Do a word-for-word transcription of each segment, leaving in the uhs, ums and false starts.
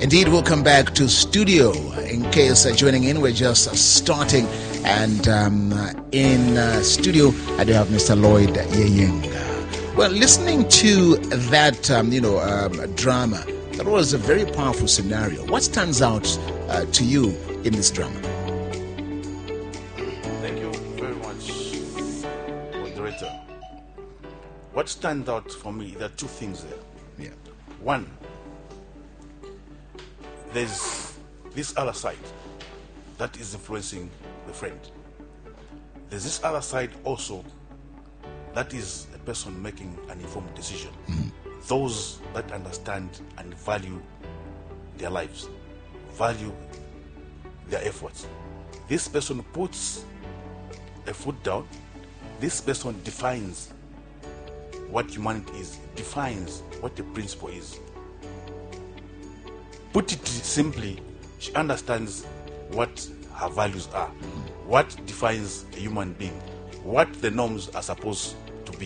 Indeed, we'll come back to studio. In case uh, joining in, we're just uh, starting. And um, uh, in uh, studio, I do have Mister Lloyd Yeyeng. Well, listening to that, um, you know, um, drama, that was a very powerful scenario. What stands out uh, to you in this drama? Thank you very much, moderator. What stands out for me, there are two things there. Yeah. One, there's this other side that is influencing the friend. There's this other side also that is a person making an informed decision. Mm-hmm. Those that understand and value their lives, value their efforts. This person puts a foot down. This person defines what humanity is, defines what the principle is. Put it simply, she understands what her values are, what defines a human being, what the norms are supposed to be.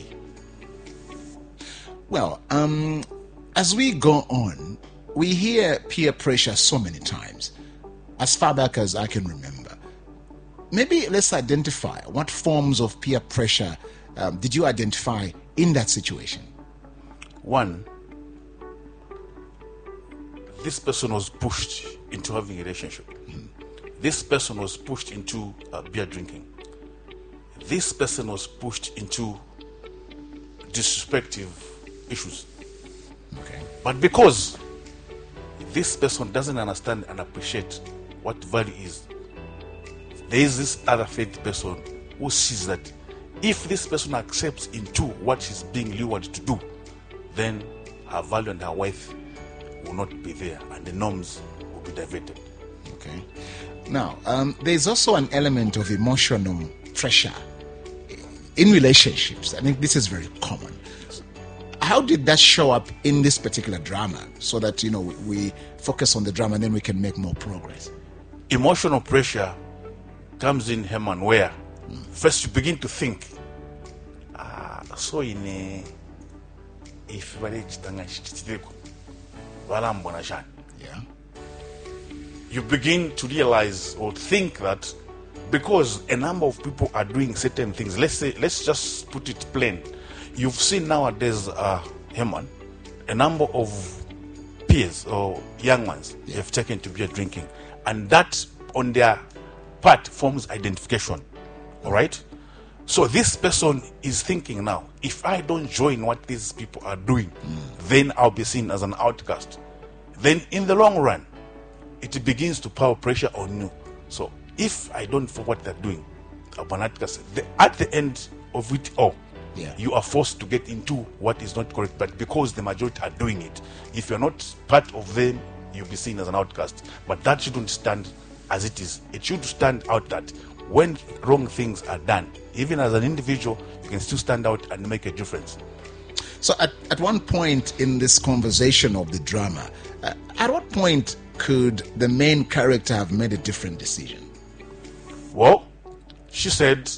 Well, um, as we go on, we hear peer pressure so many times, as far back as I can remember. Maybe let's identify what forms of peer pressure um, did you identify in that situation? One, this person was pushed into having a relationship. Mm-hmm. This person was pushed into uh, beer drinking. This person was pushed into disrespectful issues. Okay. But because this person doesn't understand and appreciate what value is, there is this other third person who sees that if this person accepts into what she's being lured to do, then her value and her worth will not be there and the norms will be diverted. Okay. Now, um, there's also an element of emotional pressure in relationships. I think this is very common. How did that show up in this particular drama so that, you know, we, we focus on the drama and then we can make more progress? Emotional pressure comes in, Herman, where mm. first you begin to think, ah, so in a if yeah. You begin to realize or think that because a number of people are doing certain things, let's say, let's just put it plain. You've seen nowadays, uh, Herman, a number of peers or young ones yeah. have taken to beer drinking, and that on their part forms identification. All right. So this person is thinking now, if I don't join what these people are doing, mm. then I'll be seen as an outcast. Then in the long run, it begins to power pressure on you. So if I don't follow what they're doing, I'll be an outcast. The, at the end of it all, yeah. you are forced to get into what is not correct. But because the majority are doing it, if you're not part of them, you'll be seen as an outcast. But that shouldn't stand as it is. It should stand out that when wrong things are done, even as an individual, you can still stand out and make a difference. So at, at one point in this conversation of the drama, uh, at what point could the main character have made a different decision? Well, she said,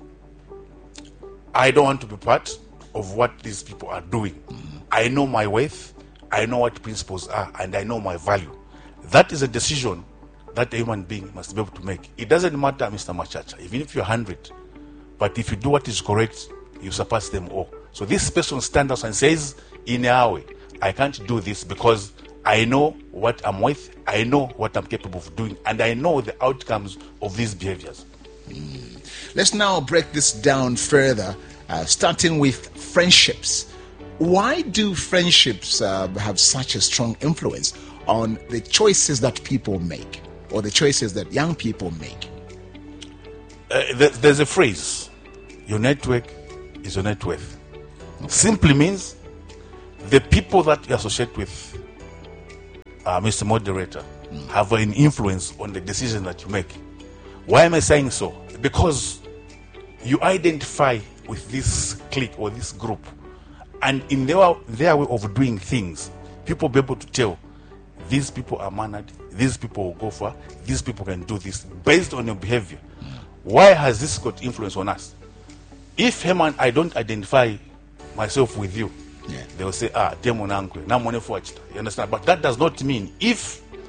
I don't want to be part of what these people are doing. Mm-hmm. I know my worth, I know what principles are, and I know my value. That is a decision that a human being must be able to make. It doesn't matter, Mister Machacha, even if you're one hundred, but if you do what is correct, you surpass them all. So this person stands up and says, in a way, I can't do this because I know what I'm worth, I know what I'm capable of doing, and I know the outcomes of these behaviors. Mm. Let's now break this down further, uh, starting with friendships. Why do friendships uh, have such a strong influence on the choices that people make, or the choices that young people make? Uh, there's a phrase, your network is your net worth. Okay. Simply means the people that you associate with, uh, Mister Moderator, mm. have an influence on the decision that you make. Why am I saying so? Because you identify with this clique or this group, and in their, their way of doing things, people will be able to tell these people are mannered, these people will go far, these people can do this based on your behavior. Mm. Why has this got influence on us? If, Herman, I don't identify myself with you, yeah. they will say, ah, you understand? But that does not mean if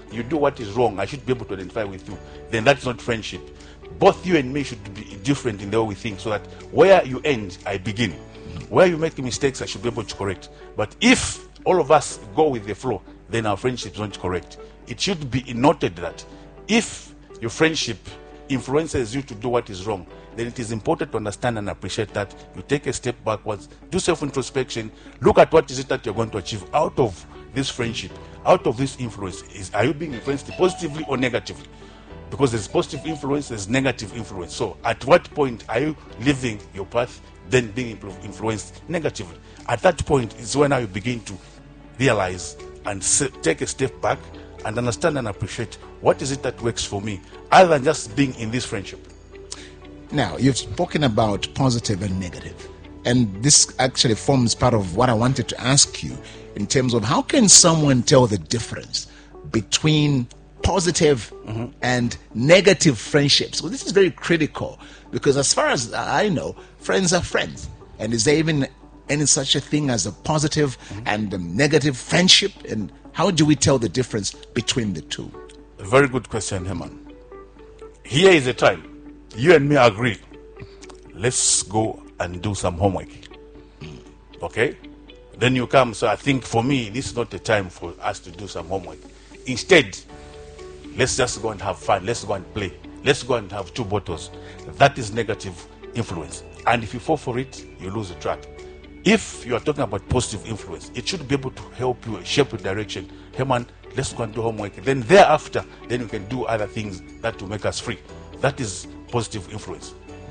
you do what is wrong, I should be able to identify with you, then that's not friendship. Both you and me should be different in the way we think, so that where you end, I begin. Where you make mistakes, I should be able to correct. But if all of us go with the flow, then our friendship is not correct. It should be noted that if your friendship influences you to do what is wrong, then it is important to understand and appreciate that you take a step backwards, do self-introspection, look at what is it that you're going to achieve out of this friendship, out of this influence. Is, are you being influenced positively or negatively? Because there's positive influence, there's negative influence. So at what point are you leaving your path, then being influenced negatively? At that point is when now you begin to realize and take a step back and understand and appreciate what is it that works for me, other than just being in this friendship. Now, you've spoken about positive and negative, and this actually forms part of what I wanted to ask you in terms of how can someone tell the difference between positive mm-hmm. and negative friendships? Well, this is very critical, because as far as I know, friends are friends. And is there even any such a thing as a positive mm-hmm. and a negative friendship? And how do we tell the difference between the two? A very good question, Herman. Here is the time. You and me agree. Let's go and do some homework. Mm. Okay? Then you come. So I think for me, this is not the time for us to do some homework. Instead, let's just go and have fun. Let's go and play. Let's go and have two bottles. That is negative influence. And if you fall for it, you lose the track. If you are talking about positive influence, it should be able to help you shape your direction. Hey man, let's go and do homework. Then thereafter, then you can do other things that will make us free. That is positive influence.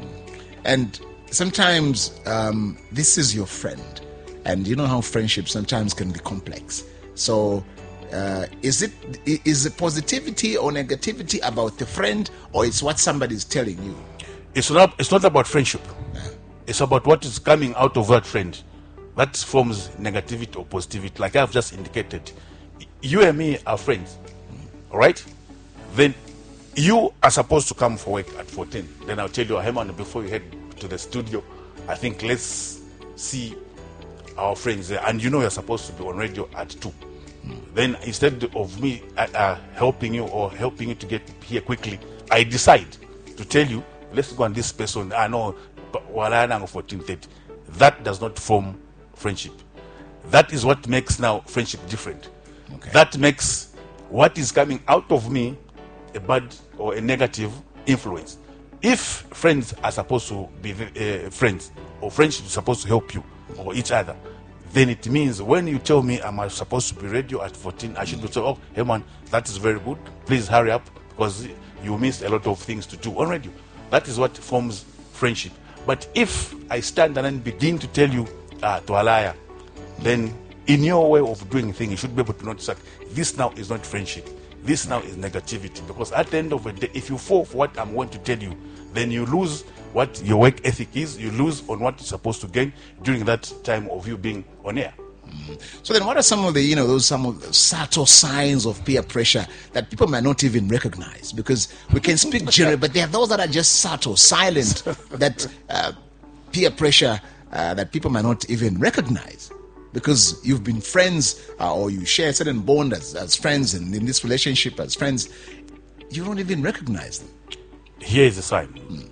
And sometimes um, this is your friend. And you know how friendships sometimes can be complex. So uh, is it is it positivity or negativity about the friend, or it's what somebody is telling you? It's not, it's not about friendship. Yeah. It's about what is coming out of that friend. That forms negativity or positivity, like I've just indicated. You and me are friends, all right? Then you are supposed to come for work at fourteen. Then I'll tell you, Herman, before you head to the studio, I think let's see our friends there. And you know you're supposed to be on radio at two. Mm. Then instead of me uh, uh, helping you or helping you to get here quickly, I decide to tell you, let's go on this person. I know, fourteen thirty. That does not form friendship. That is what makes now friendship different. Okay. That makes what is coming out of me a bad or a negative influence. If friends are supposed to be uh, friends, or friendship is supposed to help you or each other, then it means when you tell me I'm supposed to be radio at fourteen, I should be saying, oh, hey man, that is very good. Please hurry up, because you missed a lot of things to do on radio. That is what forms friendship. But if I stand and then begin to tell you uh, to a liar, then in your way of doing things, you should be able to notice that this now is not friendship. This now is negativity. Because at the end of the day, if you fall for what I'm going to tell you, then you lose what your work ethic is. You lose on what you're supposed to gain during that time of you being on air. Mm. So then what are some of the, you know, those some of the subtle signs of peer pressure that people might not even recognize? Because we can speak generally, but there are those that are just subtle, silent, that uh, peer pressure uh, that people might not even recognize. Because you've been friends uh, or you share a certain bond as, as friends, and in this relationship as friends, you don't even recognize them. Here is the sign. Mm.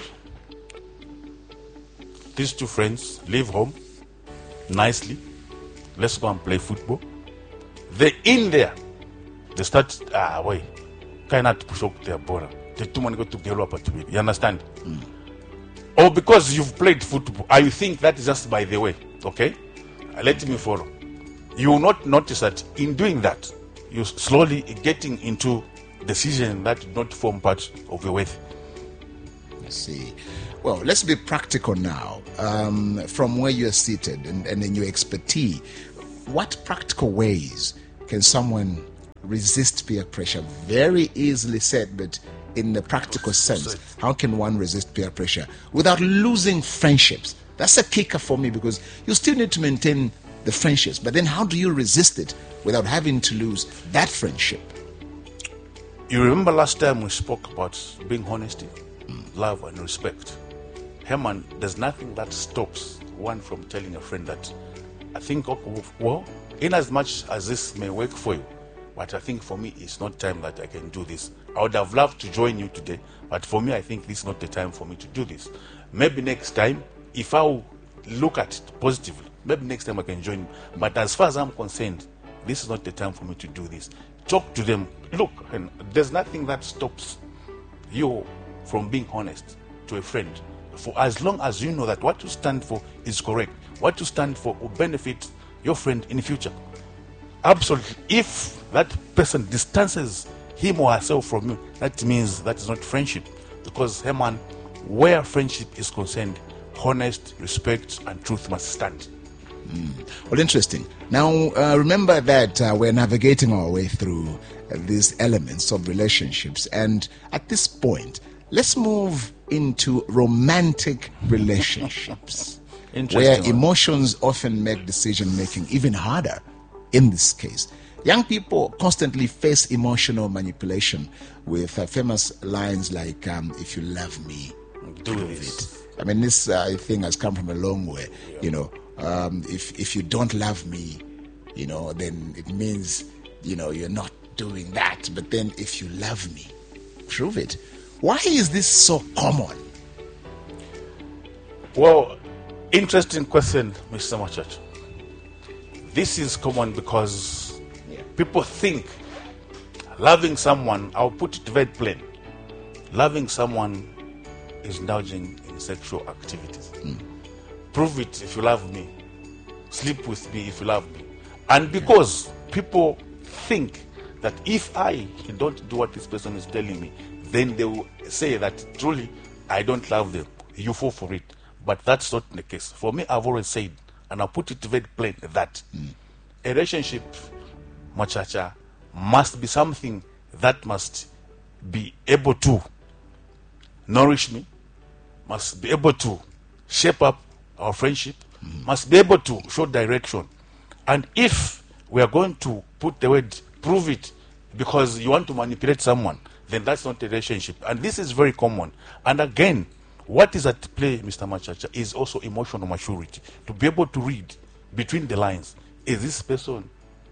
These two friends leave home nicely. Let's go and play football. They're in there. They start, ah, wait, cannot push up their border. They too many go to get up at me. You understand? Mm. Or because you've played football, or you think that is just by the way, okay? Let me follow. You will not notice that in doing that, you're slowly getting into decisions that do not form part of your way. I see. Well, let's be practical now. Um, from where you're seated and, and in your expertise, what practical ways can someone resist peer pressure? Very easily said, but in the practical sense, how can one resist peer pressure without losing friendships? That's a kicker for me, because you still need to maintain the friendships, but then how do you resist it without having to lose that friendship? You remember last time we spoke about being honesty, mm. love and respect. Herman, there's nothing that stops one from telling a friend that I think, well, in as much as this may work for you, but I think for me, it's not time that I can do this. I would have loved to join you today, but for me, I think this is not the time for me to do this. Maybe next time, if I look at it positively, maybe next time I can join you. But as far as I'm concerned, this is not the time for me to do this. Talk to them. Look, and there's nothing that stops you from being honest to a friend. For as long as you know that what you stand for is correct, what you stand for will benefit your friend in the future. Absolutely. If that person distances him or herself from you, that means that is not friendship. Because, Herman, where friendship is concerned, honest, respect, and truth must stand. Mm. Well, interesting. Now, uh, remember that uh, we're navigating our way through uh, these elements of relationships. And at this point, let's move into romantic relationships, where emotions often make decision making even harder. In this case, young people constantly face emotional manipulation with uh, famous lines like, um, if you love me, do prove this. it. I mean, this uh, thing has come from a long way. Yeah. You know, um, if, if you don't love me, you know, then it means, you know, you're not doing that. But then if you love me, prove it. Why is this so common? Well, interesting question, Mister Machach. This is common because yeah. people think loving someone, I'll put it very plain, loving someone is indulging in sexual activities. Mm. Prove it if you love me. Sleep with me if you love me. And because yeah. people think that if I don't do what this person is telling me, then they will say that truly I don't love them. You fall for it. But that's not the case. For me, I've always said, and I'll put it very plain, that mm. a relationship, Machacha, must be something that must be able to nourish me, must be able to shape up our friendship, mm. must be able to show direction. And if we are going to put the word prove it because you want to manipulate someone, then that's not a relationship. And this is very common. And again, what is at play, Mister Machacha, is also emotional maturity. To be able to read between the lines. Is this person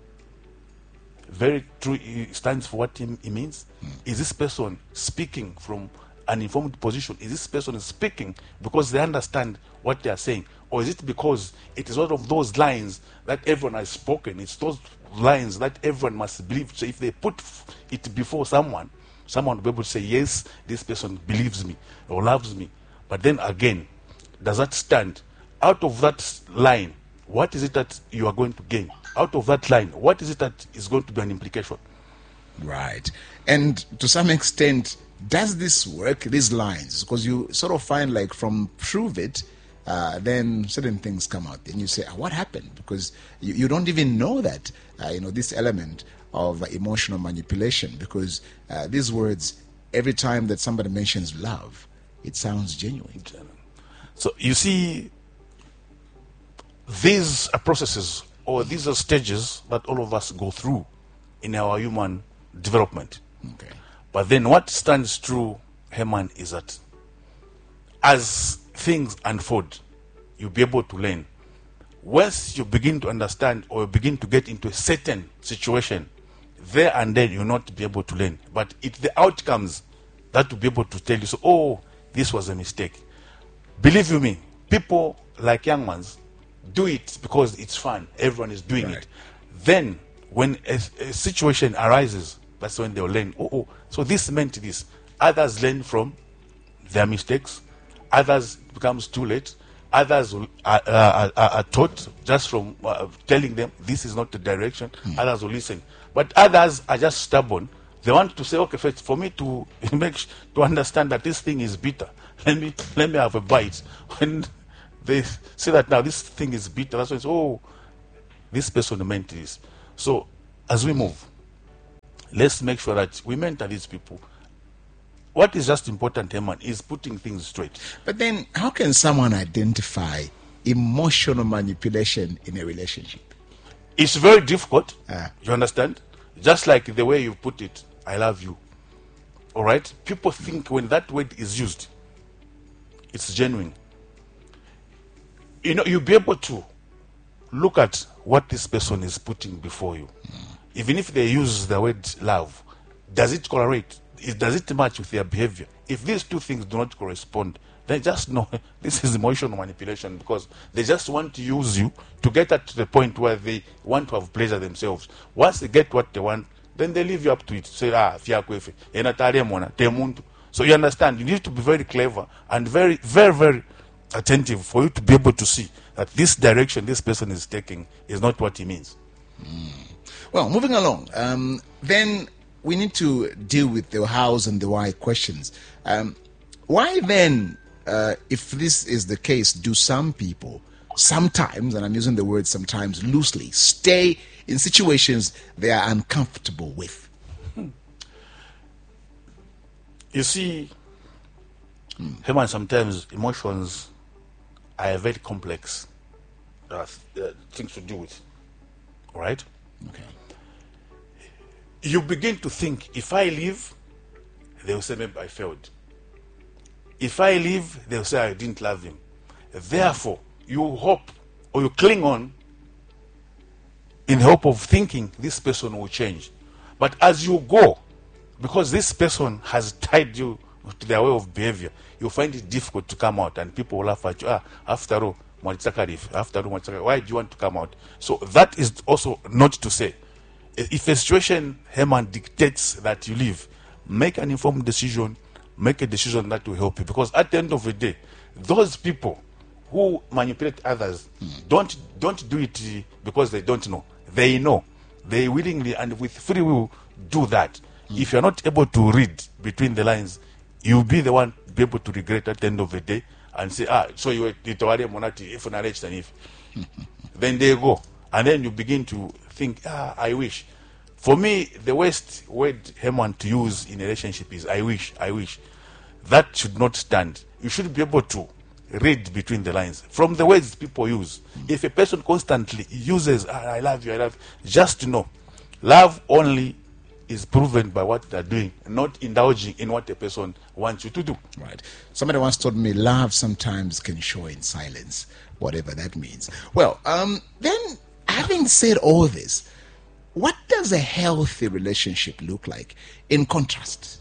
very true, he stands for what he, he means? Mm. Is this person speaking from an informed position? Is this person speaking because they understand what they are saying? Or is it because it is one of those lines that everyone has spoken? It's those lines that everyone must believe. So if they put it before someone, someone will be able to say, yes, this person believes me or loves me. But then again, does that stand? Out of that line, what is it that you are going to gain? Out of that line, what is it that is going to be an implication? Right. And to some extent, does this work, these lines? Because you sort of find like from prove it, uh, then certain things come out. And you say, oh, what happened? Because you, you don't even know that, uh, you know, this element of uh, emotional manipulation. Because uh, these words, every time that somebody mentions love, it sounds genuine. So you see, these are processes or these are stages that all of us go through in our human development. Okay. But then what stands true, Herman, is that as things unfold, you'll be able to learn. Once you begin to understand or begin to get into a certain situation, there and then you'll not be able to learn. But it's the outcomes that will be able to tell you, so, oh, this was a mistake. Believe you me, people like young ones do it because it's fun. Everyone is doing right. it. Then, when a, a situation arises, that's when they'll learn, oh, oh, so this meant this. Others learn from their mistakes. Others, it becomes too late. Others will, are, are, are, are taught just from uh, telling them this is not the direction. Hmm. Others will listen. But others are just stubborn. They want to say, okay, first, for me to make to understand that this thing is bitter, let me let me have a bite. When they say that now this thing is bitter, that's when it's, oh, this person meant this. So as we move, let's make sure that we mentor these people. What is just important, Herman, is putting things straight. But then how can someone identify emotional manipulation in a relationship? It's very difficult. Uh, you understand? Just like the way you put it, I love you. All right? People think when that word is used, it's genuine. You know, you'll be able to look at what this person is putting before you. Mm. even if they use the word love, does it correlate? Is- Does it match with their behavior? If these two things do not correspond, they just know this is emotional manipulation, because they just want to use you to get that to the point where they want to have pleasure themselves. Once they get what they want, then they leave you up to it. Say, ah, fiakwefe, enatare mona, temuntu. So you understand, you need to be very clever and very, very, very attentive for you to be able to see that this direction this person is taking is not what he means. Well, moving along, um, then we need to deal with the hows and the why questions. Um, why then, uh, if this is the case, do some people sometimes, and I'm using the word sometimes loosely, stay in situations they are uncomfortable with? You see, Herman, sometimes emotions are very complex uh, uh, things to do with. All right? Okay. You begin to think, if I leave, they'll say maybe I failed. If I leave, they'll say I didn't love him. Therefore, you hope or you cling on in hope of thinking this person will change. But as you go, because this person has tied you to their way of behavior, you find it difficult to come out, and people will laugh at you. Ah, after all, Mwalitaka leave. After all, Mwalitaka, why do you want to come out? So that is also not to say, if a situation, Herman, dictates that you leave, make an informed decision, make a decision that will help you. Because at the end of the day, those people who manipulate others don't don't do it because they don't know. They know. They willingly and with free will do that. If you're not able to read between the lines, you'll be the one to be able to regret at the end of the day and say, ah, so you were monati if and if. Then they go. And then you begin to think, ah, I wish. For me, the worst word, Herman, to use in a relationship is I wish, I wish. That should not stand. You should be able to read between the lines from the words people use. If a person constantly uses, ah, I love you, I love you, just to know, love only is proven by what they're doing, not indulging in what a person wants you to do. Right. Somebody once told me love sometimes can show in silence, whatever that means. Well, um, then having said all this, what does a healthy relationship look like in contrast?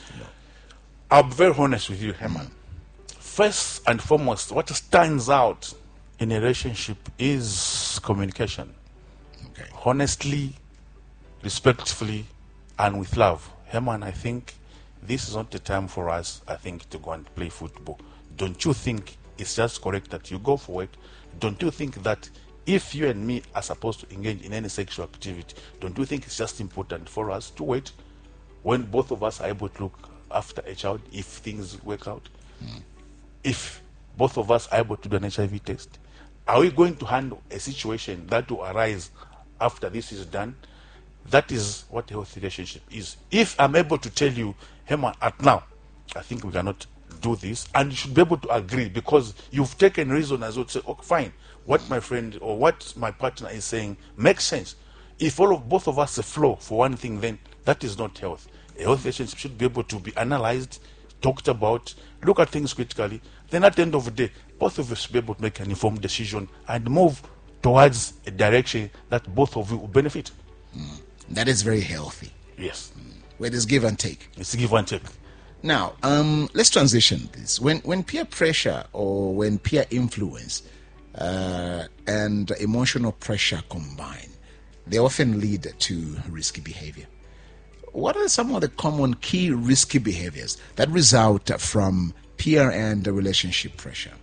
I'll be very honest with you, Herman. First and foremost, what stands out in a relationship is communication. Okay. Honestly, respectfully, and with love. Herman, I think this is not the time for us, I think, to go and play football. Don't you think it's just correct that you go for it? Don't you think that if you and me are supposed to engage in any sexual activity, don't you think it's just important for us to wait when both of us are able to look after a child if things work out? Mm. If both of us are able to do an H I V test, are we going to handle a situation that will arise after this is done? That is what a healthy relationship is. If I'm able to tell you, Herman, at now, I think we cannot do this, and you should be able to agree because you've taken reason as well to say, okay, fine, what my friend or what my partner is saying makes sense. If all of both of us flow for one thing, then that is not health. A healthy relationship should be able to be analyzed, talked about, look at things critically. Then at the end of the day, both of us should be able to make an informed decision and move towards a direction that both of you will benefit. Mm. That is very healthy. Yes. Mm. Where there's give and take. It's give and take. Now, um, let's transition this. When when peer pressure or when peer influence uh, and emotional pressure combine, they often lead to risky behavior. What are some of the common key risky behaviors that result from peer and relationship pressure?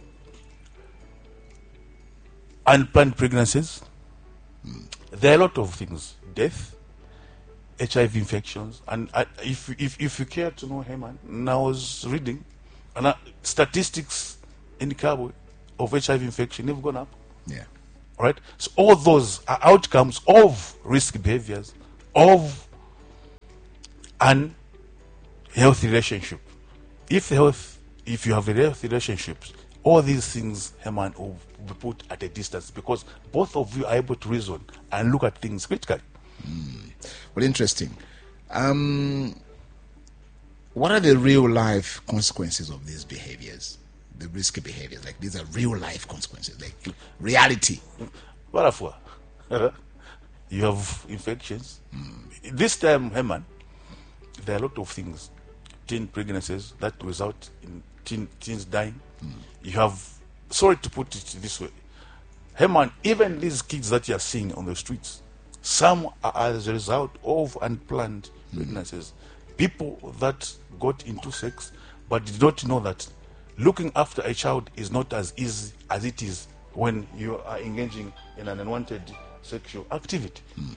Unplanned pregnancies. Mm. There are a lot of things. Death, H I V infections, and I, if if if you care to know, Herman, I was reading, and uh, statistics in Kabwe of H I V infection have gone up. Yeah. All right. So all those are outcomes of risk behaviors, of an healthy relationship. If the health, if you have a healthy relationship, all these things, Herman, will be put at a distance because both of you are able to reason and look at things critically. Mm. Well, interesting. Um, what are the real life consequences of these behaviors? The risky behaviors, like these are real life consequences, like reality. Barafua. you have infections. Mm. This time, Herman, there are a lot of things. Teen pregnancies that result in teen, teens dying. Mm. You have, sorry to put it this way, Herman, even these kids that you are seeing on the streets, some are as a result of unplanned mm. pregnancies. People that got into sex but did not know that looking after a child is not as easy as it is when you are engaging in an unwanted sexual activity. Mm.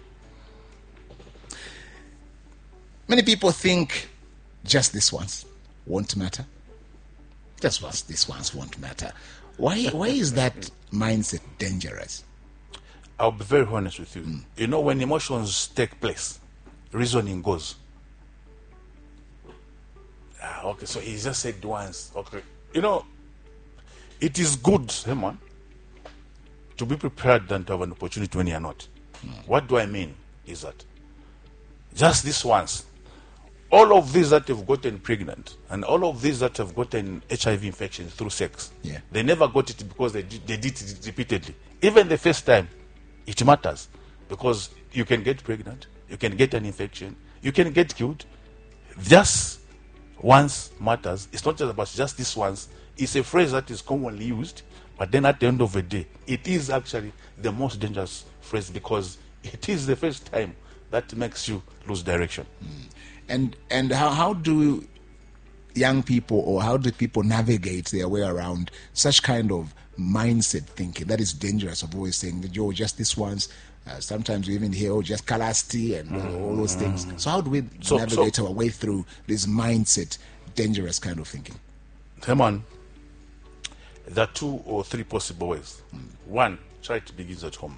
Many people think just this once won't matter. Just once this once won't matter. Why why is that mindset dangerous? I'll be very honest with you. Mm. You know, when emotions take place, reasoning goes. Ah, okay, so he just said once. Okay. You know, it is good, hey man, to be prepared than to have an opportunity when you are not. Mm. What do I mean is that just this once, all of these that have gotten pregnant and all of these that have gotten H I V infections through sex, yeah. they never got it because they did, they did it repeatedly. Even the first time, it matters because you can get pregnant, you can get an infection, you can get killed. Just once matters. It's not just about just this once. It's a phrase that is commonly used, but then at the end of the day, it is actually the most dangerous phrase because it is the first time that makes you lose direction. Mm. And and how, how do young people or how do people navigate their way around such kind of mindset thinking that is dangerous, of always saying that, Joe, just this once? Uh, sometimes we even hear, oh, just calasty and mm. all those things. So how do we so, navigate so, our way through this mindset, dangerous kind of thinking? Come on. There are two or three possible ways. Mm. One, try to begin at home.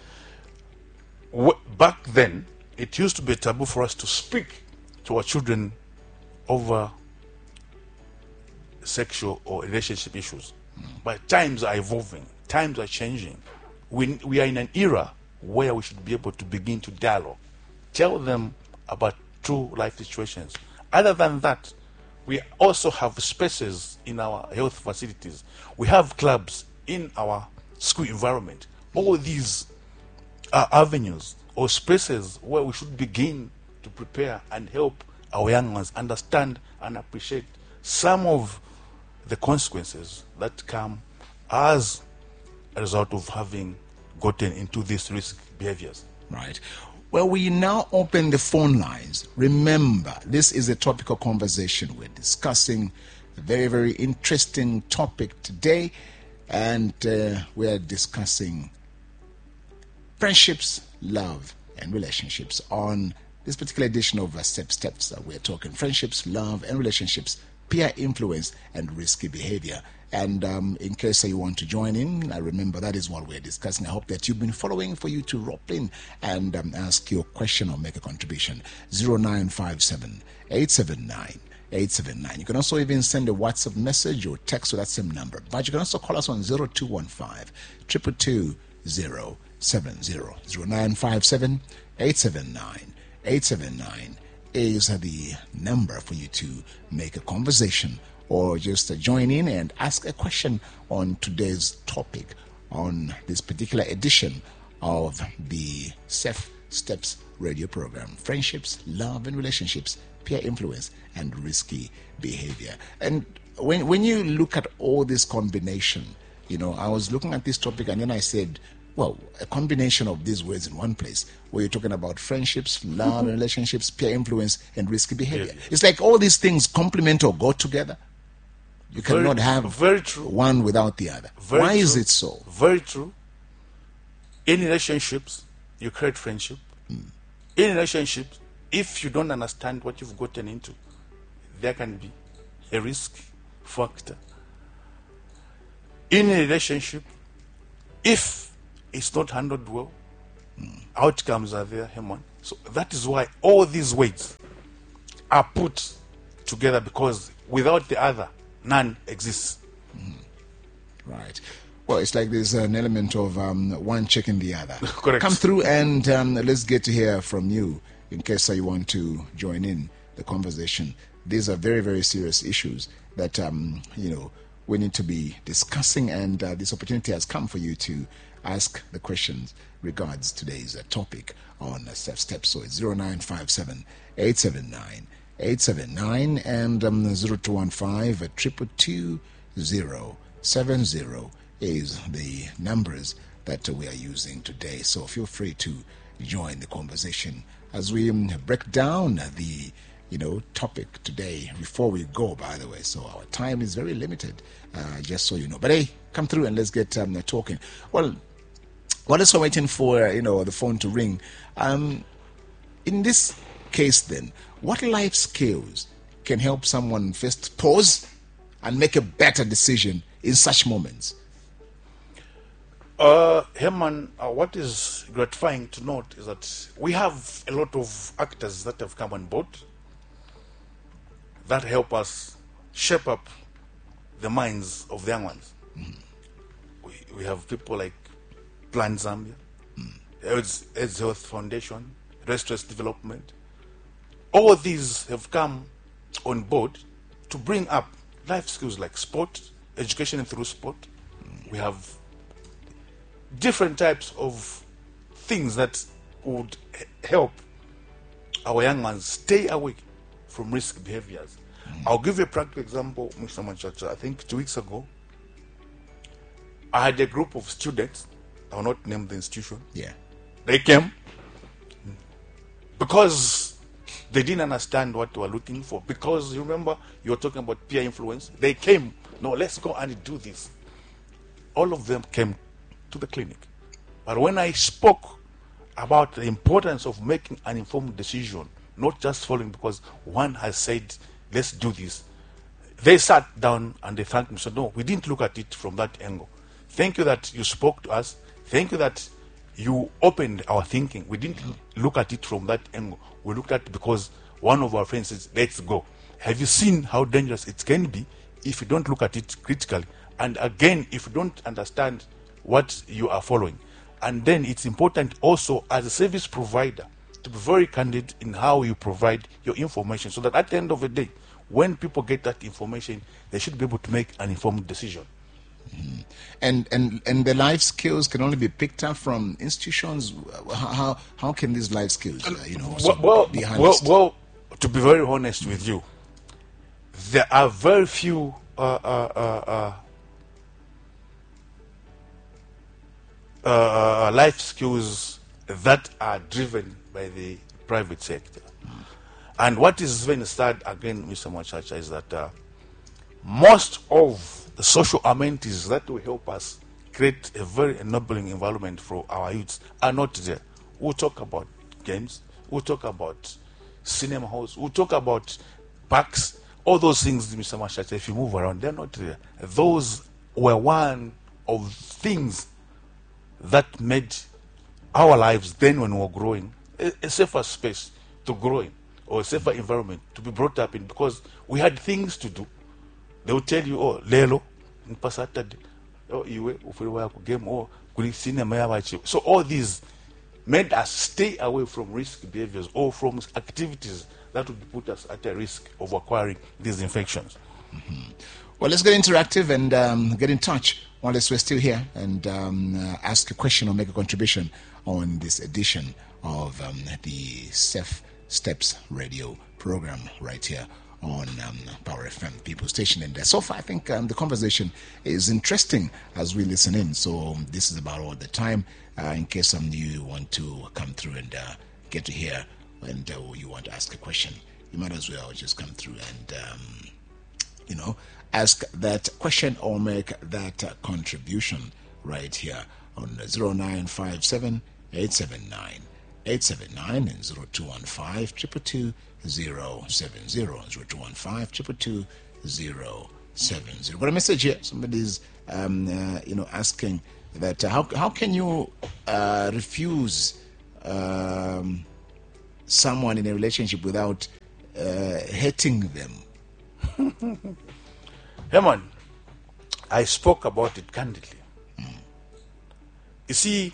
Back then, it used to be taboo for us to speak to our children over sexual or relationship issues. Mm. But times are evolving, times are changing. We, we are in an era where we should be able to begin to dialogue, tell them about true life situations. Other than that, we also have spaces in our health facilities. We have clubs in our school environment. All these are avenues or spaces where we should begin to prepare and help our young ones understand and appreciate some of the consequences that come as a result of having gotten into these risk behaviors. Right. Well, we now open the phone lines. Remember, this is a topical conversation. We're discussing a very, very interesting topic today, and uh, we are discussing friendships, love, and relationships on this particular edition of uh, Step Steps. Uh, we're talking friendships, love, and relationships, peer influence, and risky behavior. And um, in case you want to join in, I remember that is what we're discussing. I hope that you've been following for you to rope in and um, ask your question or make a contribution. zero nine five seven, eight seven nine, eight seven nine. You can also even send a WhatsApp message or text to that same number. But you can also call us on zero two one five, two two two, zero seven zero. zero nine five seven, eight seven nine, eight seven nine is the number for you to make a conversation or just uh, join in and ask a question on today's topic on this particular edition of the Safe Steps radio program. Friendships, love and relationships, peer influence, and risky behavior. And when when you look at all this combination, you know, I was looking at this topic and then I said, well, a combination of these words in one place where you're talking about friendships, love, and relationships, peer influence, and risky behavior. Yeah. It's like all these things complement or go together. You very, cannot have very true. one without the other. Very Why true. is it so? Very true. In relationships, you create friendship. Mm. In relationships, if you don't understand what you've gotten into, there can be a risk factor. In a relationship, if it's not handled well, mm. outcomes are there, Herman. So that is why all these weights are put together, because without the other, none exists. Mm. Right. Well, it's like there's an element of um, one checking the other. Correct. Come through and um, let's get to hear from you in case uh, you want to join in the conversation. These are very, very serious issues that, um, you know, we need to be discussing, and uh, this opportunity has come for you to ask the questions regards today's uh, topic on uh, Step Steps. So it's zero nine five seven, eight seven nine, eight seven nine and um, zero two one five, two two two, zero seven zero is the numbers that uh, we are using today. So feel free to join the conversation as we um, break down the you know topic today. Before we go, by the way, so our time is very limited, uh, just so you know. But hey, come through and let's get um, talking. Well, while we're waiting for you know the phone to ring, um, in this case, then, what life skills can help someone first pause and make a better decision in such moments? Uh, Herman, uh, what is gratifying to note is that we have a lot of actors that have come on board that help us shape up the minds of the young ones. Mm. We, we have people like Plan Zambia, mm. AIDS, AIDS Health Foundation, Restless Development. All these have come on board to bring up life skills like sport, education through sport. Mm. We have different types of things that would help our young ones stay away from risk behaviors. Mm. I'll give you a practical example, Mister Machacha. I think two weeks ago, I had a group of students. I will not name the institution. Yeah. They came because they didn't understand what they were looking for. Because you remember, you were talking about peer influence. They came, no, let's go and do this. All of them came to the clinic. But when I spoke about the importance of making an informed decision, not just following because one has said, let's do this, they sat down and they thanked me. So no, we didn't look at it from that angle. Thank you that you spoke to us. Thank you that you opened our thinking. We didn't look at it from that angle. We looked at it because one of our friends says, let's go. Have you seen how dangerous it can be if you don't look at it critically? And again, if you don't understand what you are following. And then it's important also as a service provider to be very candid in how you provide your information, so that at the end of the day, when people get that information, they should be able to make an informed decision. Mm-hmm. And and and the life skills can only be picked up from institutions. How how can these life skills, uh, you know, well, well, be well, well, to be very honest with you, there are very few uh, uh, uh, uh, uh, life skills that are driven by the private sector. Mm. And what is very sad, again, Mister Machacha, is that uh, most of the social amenities that will help us create a very ennobling environment for our youths are not there. We'll talk about games, we'll talk about cinema halls, we'll talk about parks, all those things, Mister Machacha, if you move around, they're not there. Those were one of things that made our lives then when we were growing a, a safer space to grow in, or a safer environment to be brought up in, because we had things to do. They will tell you, oh, lelo, in Saturday, oh, iwe, ufiriwa game, oh, kuli cinema ya wachi. So all these made us stay away from risk behaviors or from activities that would put us at a risk of acquiring these infections. Mm-hmm. Well, let's get interactive and um, get in touch while we're still here and um, uh, ask a question or make a contribution on this edition of um, the Safe Steps radio program right here on um, Power F M People Station. And uh, so far, I think um, the conversation is interesting as we listen in. So um, this is about all the time. Uh, in case some of you want to come through and uh, get to hear and uh, you want to ask a question, you might as well just come through and, um, you know, ask that question or make that uh, contribution right here on zero nine five seven, eight seven nine, eight seven nine and zero two one five, two two two, zero seven zero, zero two one five, two two two, zero seven zero. Got a message here. Somebody's um, uh, you know, asking that uh, how how can you uh, refuse um, someone in a relationship without uh, hating them? Herman, I spoke about it candidly. Mm. You see,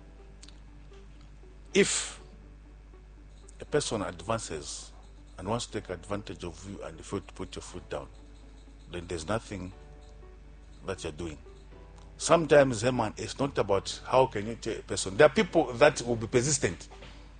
if a person advances and wants to take advantage of you and you fail to put your foot down, then there's nothing that you're doing. sometimes, Herman, it's not about how can you tell a person. There are people that will be persistent.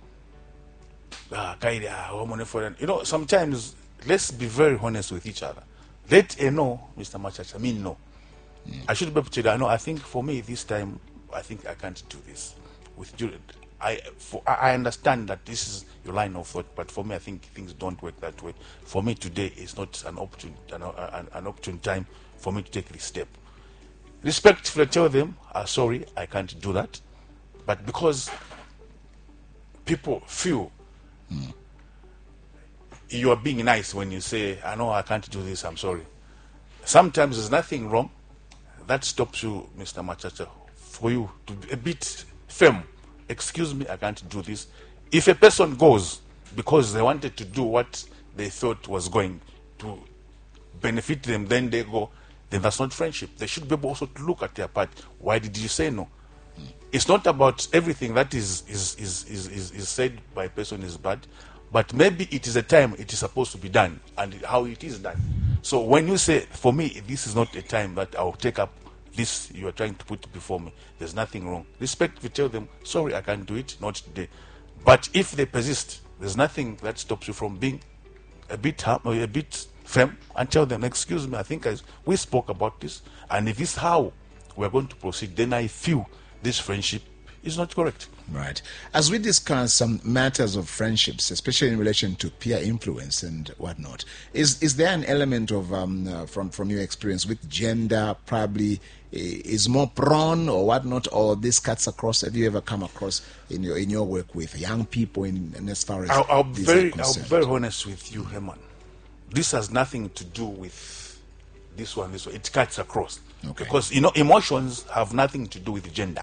Ah, Kaidi, ah, woman for you know, sometimes let's be very honest with each other. Let a know, Mister Machacha, mean no. Mm. I should be able to tell you, I know, I think for me this time, I think I can't do this. With Juliet, I, for, I understand that this is your line of thought, but for me, I think things don't work that way. For me, today is not an opportune, an, an, an opportune time for me to take this step. Respectfully tell them, uh, sorry, I can't do that. But because people feel mm. you are being nice when you say, I know I can't do this, I'm sorry. Sometimes there's nothing wrong. That stops you, Mister Machacha, for you to be a bit firm. Excuse me, I can't do this. If a person goes because they wanted to do what they thought was going to benefit them, then they go, then that's not friendship. They should be able also to look at their part. Why did you say no? Mm. It's not about everything that is is, is, is, is is said by a person is bad, but maybe it is a time it is supposed to be done and how it is done. So when you say, for me, this is not a time that I'll take up this you are trying to put before me, there's nothing wrong. Respect, we tell them, sorry, I can't do it, not today. But if they persist, there's nothing that stops you from being a bit hard, or a bit firm, and tell them, excuse me, I think I, we spoke about this, and if this is how we're going to proceed, then I feel this friendship is not correct. Right. As we discuss some matters of friendships, especially in relation to peer influence and whatnot, is is there an element of, um, uh, from, from your experience with gender, probably is more prone or whatnot, or this cuts across? Have you ever come across in your in your work with young people in, in as far as I'll, I'll be very I'll be very honest with you, Herman. This has nothing to do with this one, this one. It cuts across. Okay. Because, you know, emotions have nothing to do with gender.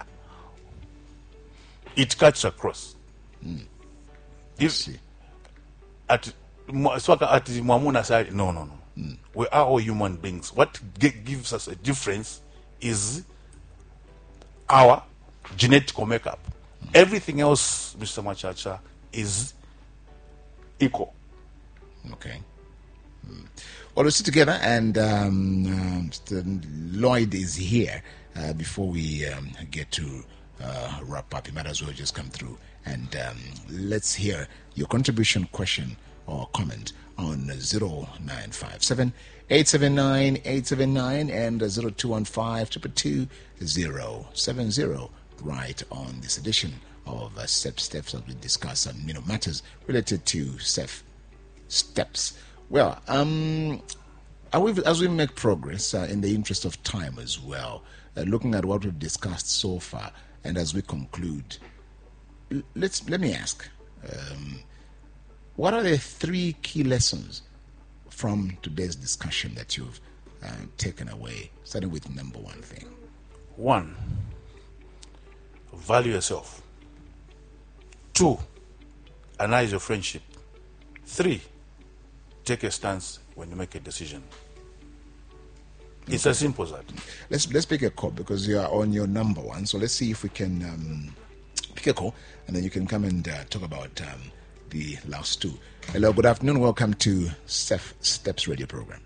It cuts across. Mm. If see. at at Mwamuna side, no, no, no. Mm. We are all human beings. What g- gives us a difference is our genetic makeup. Mm. Everything else, Mister Machacha, is equal. Okay. Mm. Well, we'll sit together, and um, uh, Mister Lloyd is here uh, before we um, get to uh, wrap up. You might as well just come through, and um, let's hear your contribution, question, or comment on zero nine five seven, eight seven nine, eight seven nine and zero two one five, two two two, zero seven zero, right on this edition of uh, SEP Steps, as we discuss some you know, matters related to SEP Steps. Well, um, as we make progress, uh, in the interest of time as well, uh, looking at what we've discussed so far, and as we conclude, let's let me ask, um, what are the three key lessons from today's discussion that you've uh, taken away, starting with number one thing? One, value yourself. Two, analyze your friendship. Three, take a stance when you make a decision. It's okay. As simple as that. Let's let's pick a call because you are on your number one. So let's see if we can um, pick a call, and then you can come and uh, talk about um, the last two. Hello, good afternoon. Welcome to SEP Steps Radio Program.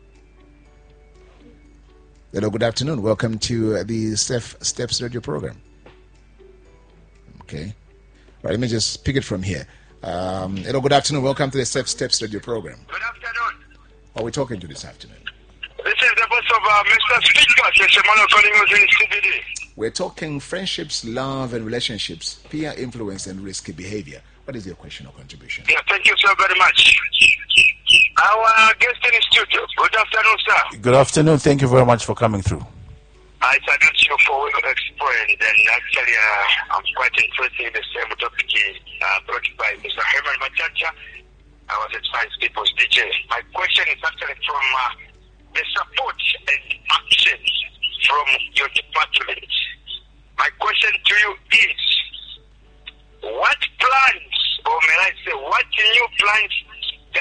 Hello, good afternoon. Welcome to uh, the SEP Steps Radio Program. Okay. Right, let me just pick it from here. Um, hello, good afternoon. Welcome to the SEP Steps Radio Program. Good afternoon. Who are we talking to this afternoon? This is the boss of uh, Mister Speaker, calling us in C B D. We're talking friendships, love, and relationships, peer influence, and risky behavior. What is your question or contribution? Yeah, thank you so very much. Our guest in the studio. Good afternoon, sir. Good afternoon. Thank you very much for coming through. I salute you for what you explained, and actually, uh, I'm quite interested in the same topic uh, brought by Mister Herman Machacha. I was at Science People's D J. My question is actually from uh, the support and actions from your department